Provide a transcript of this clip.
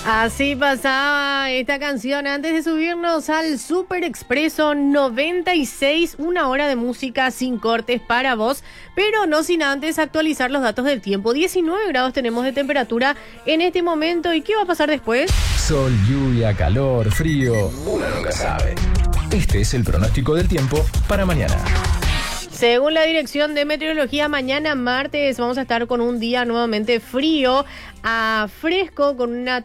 Así pasaba esta canción antes de subirnos al Super Expreso 96, una hora de música sin cortes para vos, pero no sin antes actualizar los datos del tiempo. 19 grados tenemos de temperatura en este momento. ¿Y qué va a pasar después? Sol, lluvia, calor, frío, uno nunca sabe. Este es el pronóstico del tiempo para mañana. Según la Dirección de Meteorología, mañana martes vamos a estar con un día nuevamente frío a fresco, con una